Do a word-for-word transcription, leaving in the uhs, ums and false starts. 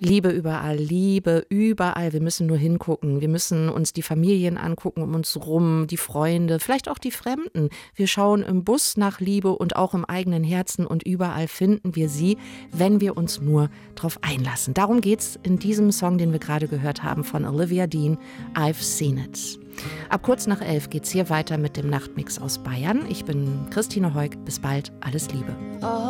Liebe überall, Liebe überall. Wir müssen nur hingucken. Wir müssen uns die Familien angucken um uns rum, die Freunde, vielleicht auch die Fremden. Wir schauen im Bus nach Liebe und auch im eigenen Herzen und überall finden wir sie, wenn wir uns nur drauf einlassen. Darum geht's in diesem Song, den wir gerade gehört haben von Olivia Dean, I've Seen It. Ab kurz nach elf geht's hier weiter mit dem Nachtmix aus Bayern. Ich bin Christine Heug. Bis bald. Alles Liebe. Oh.